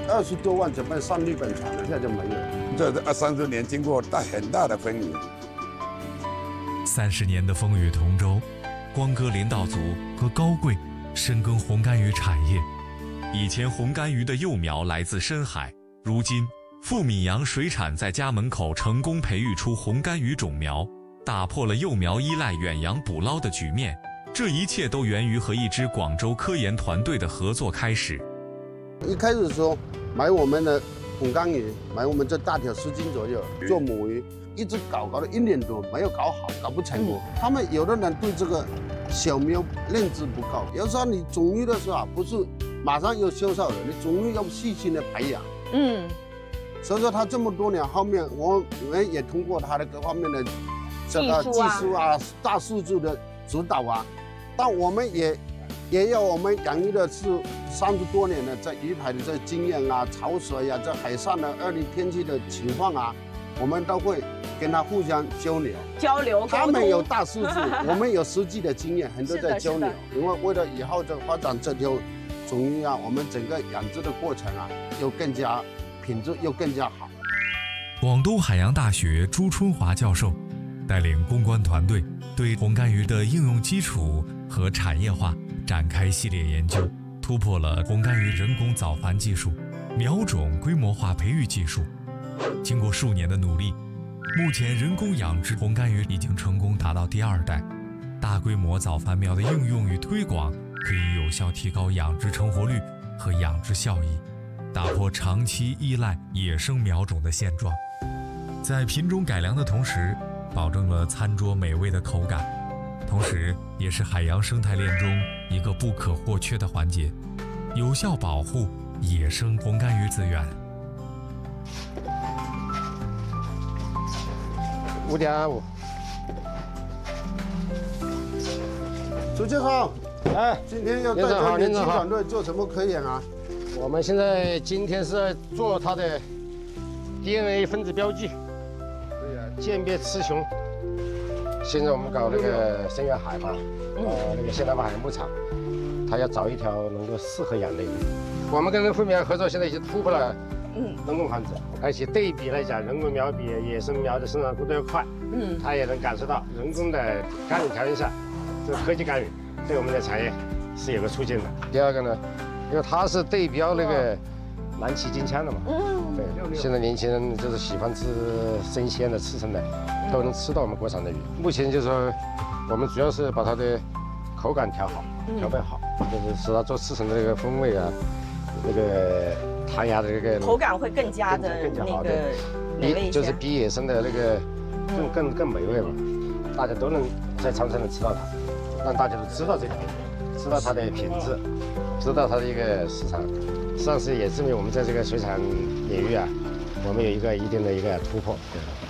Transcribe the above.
20多万准备上日本船了，现在就没有。这30年经过很大的风雨。 30年的风雨同舟，光哥林道族和高贵深耕红甘鱼产业。以前红甘鱼的幼苗来自深海，如今富米阳水产在家门口成功培育出红甘鱼种苗，打破了幼苗依赖远洋捕捞的局面。这一切都源于和一支广州科研团队的合作开始。 一开始说买我们的红甘鱼，买我们这大条10斤左右，做母鱼，一直搞了1年多，没有搞好，搞不成功。他们有的人对这个小苗认知不够，有时候你种鱼的时候啊，不是马上有销售的，你种鱼要细心的培养。所以说他这么多年后面，我们也通过他的各方面的这个技术啊、大数据的指导啊，但我们也有我们养鱼的是30多年的在鱼排的这个经验啊、潮水啊、这海上的恶劣天气的情况啊，我们都会跟他互相交流。他们有大数据，我们有实际的经验，很多在交流。因为为了以后这发展这条种鱼啊，我们整个养殖的过程啊，又更加品质又更加好。 广东海洋大学朱春华教授带领攻关团队对红甘鱼的应用基础和产业化展开系列研究，突破了红甘鱼人工早繁技术、苗种规模化培育技术。经过数年的努力，目前人工养殖红甘鱼已经成功达到第2代。大规模早繁苗的应用与推广，可以有效提高养殖成活率和养殖效益，打破长期依赖野生苗种的现状。在品种改良的同时，保证了餐桌美味的口感，同时也是海洋生态链中一个不可或缺的环节，有效保护野生红甘鱼资源。 5.5。 朱教授， 哎， 今天要带着年轻团队做什么科研啊？ 我们现在今天是在做它的 DNA 分子标记，鉴别雌雄。现在我们搞那个深远海嘛，那个现代化海洋牧场，它要找一条能够适合养的鱼。我们跟人工苗合作，现在已经突破了人工繁殖，而且对比来讲，人工苗比野生苗的生长速度要快。它也能感受到人工的干预条件下，这个科技干预对我们的产业是有个促进的。第二个呢，因为它是对标那个蓝鳍金枪的嘛，对，现在年轻人就是喜欢吃生鲜的、刺身的，都能吃到我们国产的鱼。目前就是说，我们主要是把它的口感调好、调配好，就是使它做刺身的这个风味啊，那个弹牙的这个口感会更加的那个美味一些， 就是比野生的那个更美味嘛。大家都能在餐桌上吃到它，让大家都知道这条鱼，知道它的品质，知道它的一个市场。实际上是也证明我们在这个水产领域啊，我们有一定的一个突破。对。